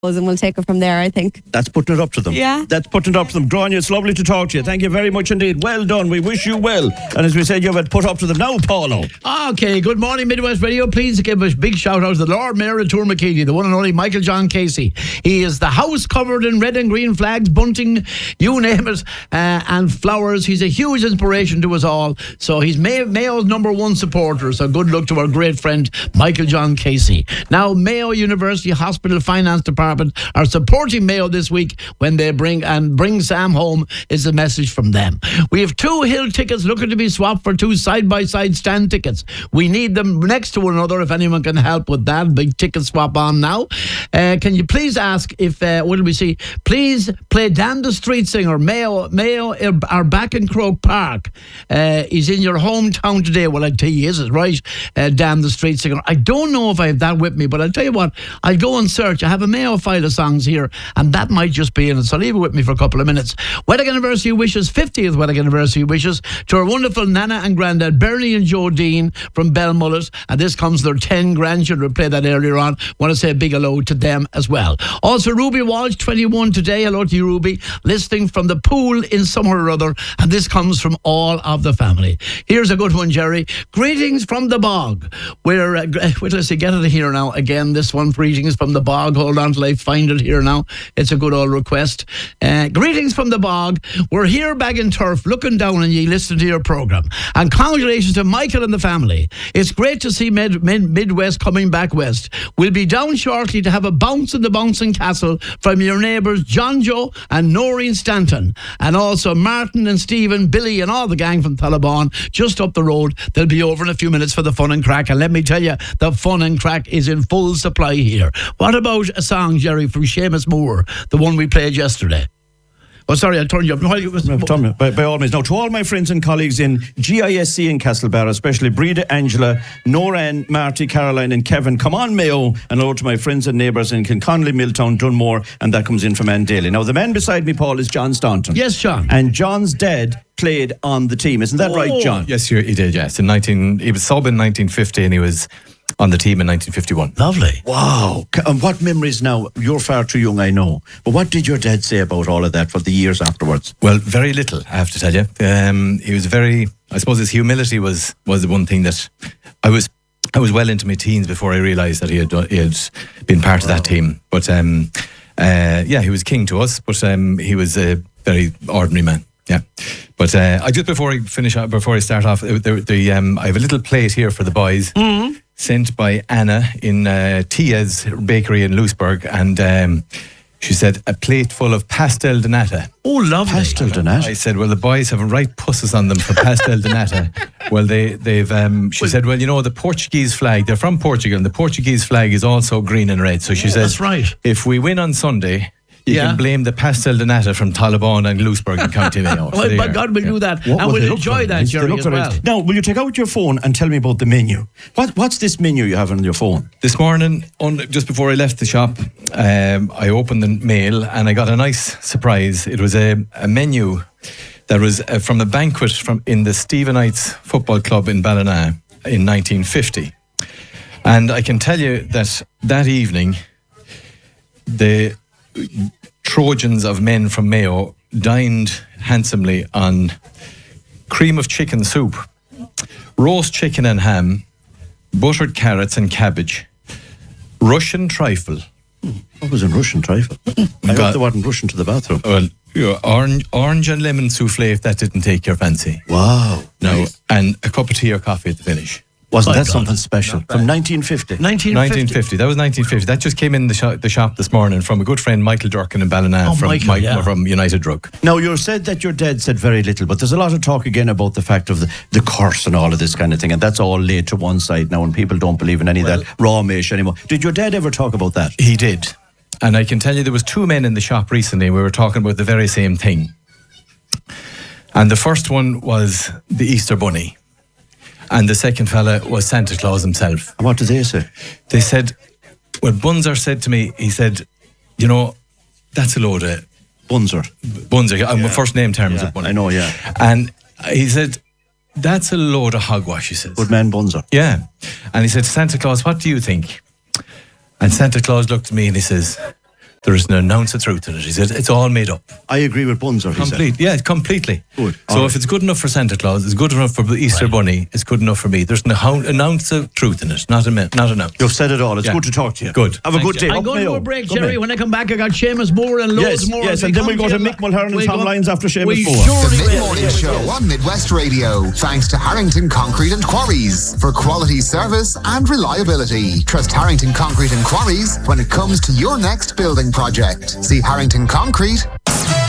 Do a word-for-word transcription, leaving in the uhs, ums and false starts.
and we'll take it from there, I think. That's putting it up to them. Yeah. That's putting it up to them. Grania, it's lovely to talk to you. Thank you very much indeed. Well done. We wish you well. And as we said, you have it put up to them now, Paulo. Okay, good morning, Midwest Radio. Please give a big shout out to the Lord Mayor of Tourmakeely, the one and only Michael John Casey. He is the house covered in red and green flags, bunting, you name it, uh, and flowers. He's a huge inspiration to us all. So he's May- Mayo's number one supporter. So good luck to our great friend, Michael John Casey. Now, Mayo University Hospital Finance Department are supporting Mayo this week when they bring and bring Sam home is the message from them. We have two Hill tickets looking to be swapped for two side-by-side stand tickets. We need them next to one another if anyone can help with that. Big ticket swap on now. Uh, can you please ask if, uh, what do we see? Please play Dan the Street Singer. Mayo, Mayo are back in Croke Park. Uh, he's in your hometown today. Well, I tell you, is it right? Uh, Dan the Street Singer. I don't know if I have that with me, but I'll tell you what, I'll go and search. I have a Mayo file of songs here, and that might just be in it, so leave it with me for a couple of minutes. Wedding anniversary wishes, fiftieth wedding anniversary wishes to our wonderful Nana and Grandad Bernie and Joe Dean from Belmullet, and this comes their ten grandchildren. We played that earlier on. Want to say a big hello to them as well. Also, Ruby Walsh, twenty-one today. Hello to you, Ruby, listening from the pool in somewhere or other, and this comes from all of the family. Here's a good one, Jerry. Greetings from the bog. We're uh, wait, let's see, get it here now again. This one, greetings from the bog. Hold on till I find it here now. It's a good old request. Uh, greetings from the bog. We're here bagging turf, looking down on ye, listening to your programme. And congratulations to Michael and the family. It's great to see Mid- Mid- Midwest coming back west. We'll be down shortly to have a bounce in the bouncing castle from your neighbours John Joe and Noreen Stanton. And also Martin and Stephen, Billy and all the gang from Taliban just up the road. They'll be over in a few minutes for the fun and crack. And let me tell you, the fun and crack is in full supply here. What about a song, Jerry, from Seamus Moore, the one we played yesterday? Oh, sorry, I'll turn you up. No, by, by all means. Now, to all my friends and colleagues in G I S C in Castlebar, especially Breda, Angela, Noran, Marty, Caroline and Kevin, come on Mayo, and hello to my friends and neighbours in Kinconley, Milltown, Dunmore, and that comes in from Ann Daly. Now, the man beside me, Paul, is John Staunton. Yes, John. And John's dad played on the team. Isn't that oh. right, John? Yes, he did, yes. In nineteen, he was sub in nineteen fifty and he was on the team in nineteen fifty-one. Lovely. Wow. And what memories now? You're far too young, I know. But what did your dad say about all of that for the years afterwards? Well, very little, I have to tell you. Um, he was very, I suppose his humility was was the one thing that I was I was well into my teens before I realised that he had done, he had been part wow. of that team. But um, uh, yeah, he was king to us, but um, he was a very ordinary man. Yeah, but uh, I just before I finish up, before I start off, the, the um, I have a little plate here for the boys, mm-hmm. sent by Anna in uh, Tia's bakery in Louisburg, and um, she said a plate full of pastel de nata. Oh, lovely! Pastel de nata. I said, well, the boys have right pusses on them for pastel de nata. Well, they they've. Um, she well, said, well, you know, the Portuguese flag. They're from Portugal, and the Portuguese flag is also green and red. So she yeah, said, that's right. If we win on Sunday, you yeah. can blame the pastel de nata from Taliban and Louisburg in County Mayo. Well, by God, we'll yeah. do that. What and we'll enjoy that, Jerry, as well. Now, will you take out your phone and tell me about the menu? What What's this menu you have on your phone? This morning, on, just before I left the shop, um, I opened the mail and I got a nice surprise. It was a, a menu that was uh, from a banquet from in the Stephenites Football Club in Ballina in nineteen fifty. And I can tell you that that evening, the Trojans of men from Mayo dined handsomely on cream of chicken soup, roast chicken and ham, buttered carrots and cabbage, Russian trifle. What was in Russian trifle? I hope they weren't rushing to the bathroom. Well, you know, orange, orange and lemon souffle if that didn't take your fancy. Wow. No, nice. And a cup of tea or coffee at the finish. Wasn't My that God. something special? From nineteen fifty? nineteen fifty. nineteen fifty. That was nineteen fifty. That just came in the, shop, the shop this morning from a good friend, Michael Durkin in Ballina, oh, from, Michael, Mike, yeah. from United Drug. Now, you said that your dad said very little, but there's a lot of talk again about the fact of the, the curse and all of this kind of thing, and that's all laid to one side now, and people don't believe in any well, of that raw mesh anymore. Did your dad ever talk about that? He did. And I can tell you there was two men in the shop recently, and we were talking about the very same thing. And the first one was the Easter Bunny. And the second fella was Santa Claus himself. And what did they say? They said, well, Bunzer said to me, he said, you know, that's a load of... Bunzer. Bunzer, yeah. My first name terms yeah, of Bunny. I know, yeah. And he said, that's a load of hogwash, he says. Good man Bunzer. Yeah. And he said, Santa Claus, what do you think? And Santa Claus looked at me and he says, there isn't an ounce of truth in it. He said it's all made up. I agree with Bunzer. He Complete, said. yeah, completely. Good. So All if right. it's good enough for Santa Claus, it's good enough for the Easter Right. Bunny. It's good enough for me. There's an, hou- an ounce of truth in it, not a mi- not an ounce. You've said it all. It's Yeah. good to talk to you. Good. Have a Thank good you. day. I'm Up going to Mayo. a break, Come Jerry. in. When I come back, I got Seamus Moore and loads Yes, more. yes, as we and then come we go to Mick Mulhern and we Tom go- Lyons after Seamus we Moore. surely The will. Mid-Morning Show on Midwest Radio. Thanks to Harrington Concrete and Quarries for quality service and reliability. Trust Harrington Concrete and Quarries when it comes to your next building project. See harrington concrete